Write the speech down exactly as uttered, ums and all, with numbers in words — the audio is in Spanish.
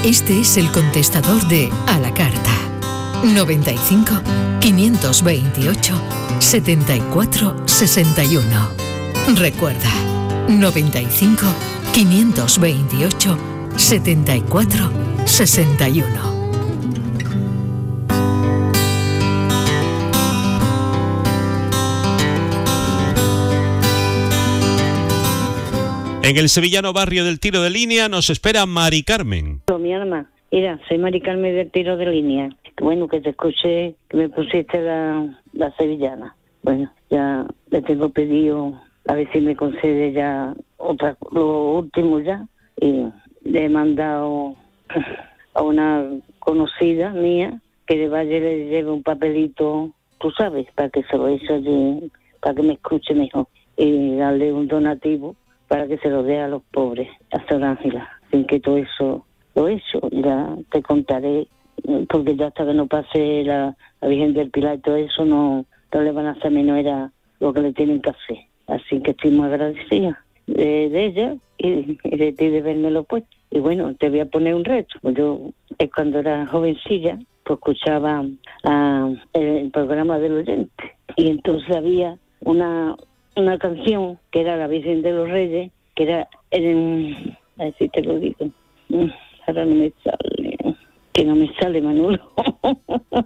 Este es el contestador de A la Carta. noventa y cinco, quinientos veintiocho, setenta y cuatro, sesenta y uno. Recuerda, noventa y cinco, quinientos veintiocho, setenta y cuatro, sesenta y uno. En el sevillano barrio del Tiro de Línea nos espera Mari Carmen. Mi alma, mira, soy Mari Carmen del Tiro de Línea. Bueno, que te escuché, que me pusiste la, la sevillana. Bueno, ya le tengo pedido, a ver si me concede ya otra, lo último ya. Y le he mandado a una conocida mía que le vaya y le lleve un papelito, tú sabes, para que se lo eche allí, para que me escuche mejor. Y darle un donativo para que se lo dé a los pobres, a Sor Ángela. Sin que todo eso lo he hecho, ya te contaré, porque ya hasta que no pase la, la Virgen del Pilar y todo eso, no, no le van a hacer menos era lo que le tienen que hacer. Así que estoy muy agradecida de, de ella y, y de ti de vérmelo pues. Y bueno, te voy a poner un reto. Yo, eh, cuando era jovencilla, pues escuchaba a, el, el programa del oyente. Y entonces había una... una canción que era La Virgen de los Reyes, que era en, a ver si te lo digo, ahora no me sale, que no me sale, Manolo.